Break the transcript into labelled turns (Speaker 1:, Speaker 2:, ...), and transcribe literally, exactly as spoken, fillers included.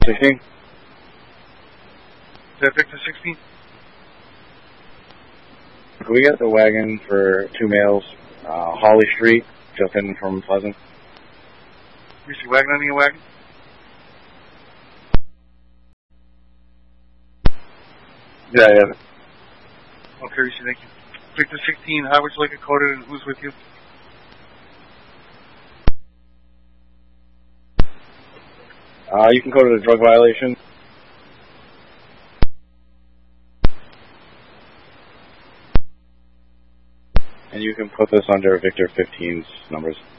Speaker 1: sixteen?
Speaker 2: Is that Victor sixteen?
Speaker 1: Can we get the wagon for two males, uh, Holly Street, just in from Pleasant?
Speaker 2: You see wagon on your wagon?
Speaker 1: Yeah, yeah.
Speaker 2: Okay, Rishi, thank you. Victor sixteen, how would you like it coded and who's with you?
Speaker 1: Uh, you can go to the drug violation. And you can put this under Victor fifteen's numbers.